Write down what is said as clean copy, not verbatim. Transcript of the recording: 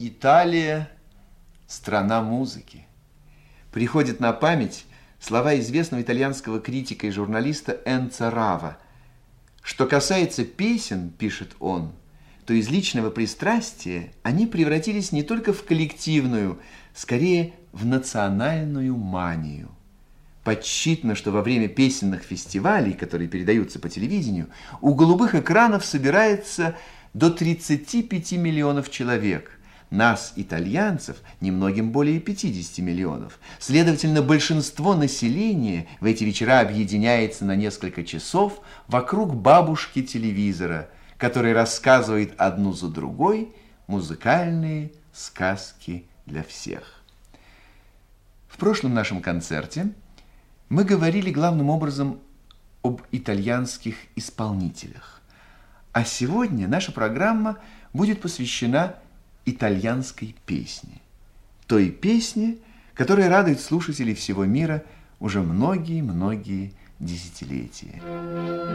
Италия – страна музыки. Приходят на память слова известного итальянского критика и журналиста Энцо Рава. Что касается песен, пишет он, то из личного пристрастия они превратились не только в коллективную, скорее в национальную манию. Подсчитано, что во время песенных фестивалей, которые передаются по телевидению, у голубых экранов собирается до 35 миллионов человек. Нас, итальянцев, немногим более 50 миллионов. Следовательно, большинство населения в эти вечера объединяется на несколько часов вокруг бабушки телевизора, который рассказывает одну за другой музыкальные сказки для всех. В прошлом нашем концерте мы говорили главным образом об итальянских исполнителях. А сегодня наша программа будет посвящена итальянской песне. Той песне, которая радует слушателей всего мира уже многие-многие десятилетия.